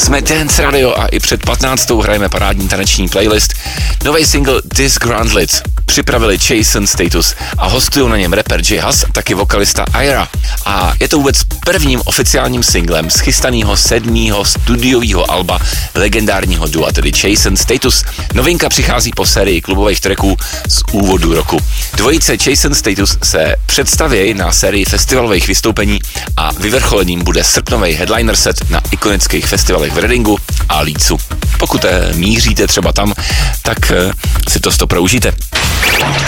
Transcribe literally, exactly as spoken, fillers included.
Jsme Dance Radio a i před patnáctou hrajeme parádní taneční playlist. Nový single Disgruntled připravili Chase and Status a hostují na něm rapper J Hus, taky vokalista Ira. A je to vůbec prvním oficiálním singlem z chystaného sedmého studiového alba legendárního dua, tedy Chase and Status. Novinka přichází po sérii klubových tracků z úvodu roku. Dvojice Chase and Status se představí na sérii festivalových vystoupení a vyvrcholením bude srpnový headliner set na ikonických festivalech v Readingu a Leedsu. Pokud míříte třeba tam, tak si to stopro užijte.